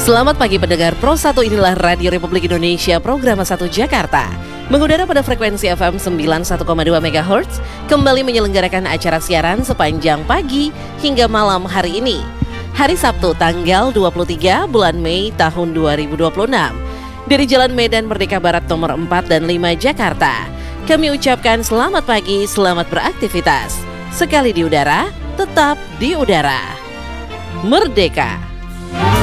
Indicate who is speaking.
Speaker 1: Selamat pagi pendengar Pro 1, inilah Radio Republik Indonesia program 1 Jakarta. Mengudara pada frekuensi FM 91,2 MHz, kembali menyelenggarakan acara siaran sepanjang pagi hingga malam hari ini. Hari Sabtu tanggal 23 bulan Mei tahun 2026. Dari Jalan Medan Merdeka Barat nomor 4 dan 5 Jakarta. Kami ucapkan selamat pagi, selamat beraktivitas. Sekali di udara, tetap di udara. Merdeka!